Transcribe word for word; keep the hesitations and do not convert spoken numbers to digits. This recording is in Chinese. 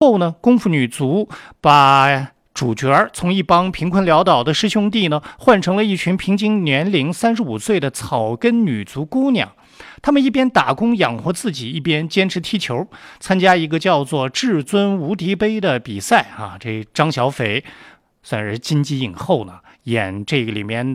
后呢，功夫女足把主角从一帮贫困潦倒的师兄弟呢，换成了一群平均年龄三十五岁的草根女足姑娘。他们一边打工养活自己，一边坚持踢球，参加一个叫做至尊无敌杯的比赛啊。这张小斐算是金鸡影后呢，演这个里面